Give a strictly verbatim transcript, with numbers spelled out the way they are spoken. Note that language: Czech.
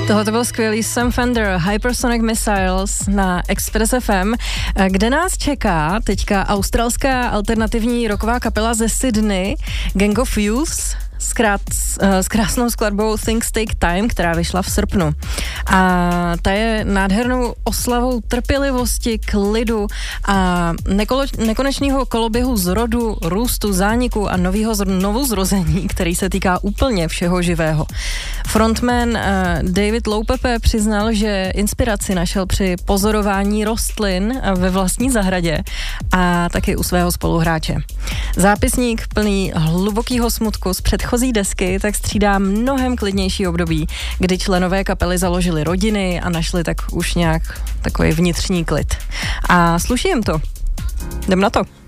Tohle to byl skvělý Sam Fender, Hypersonic Missiles na Express F M, kde nás čeká teďka australská alternativní rocková kapela ze Sydney, Gang of Youths, s, krát, s krásnou skladbou Things Take Time, která vyšla v srpnu. A ta je nádhernou oslavou trpělivosti, klidu a nekolo, nekonečného koloběhu zrodu, růstu, zániku a nového novozrození, který se týká úplně všeho živého. Frontman uh, David Loupepe přiznal, že inspiraci našel při pozorování rostlin ve vlastní zahradě a taky u svého spoluhráče. Zápisník plný hlubokýho smutku z předchozí desky tak střídá mnohem klidnější období, kdy členové kapely založili rodiny a našli tak už nějak takový vnitřní klid. A sluší jim to. Jdem na to.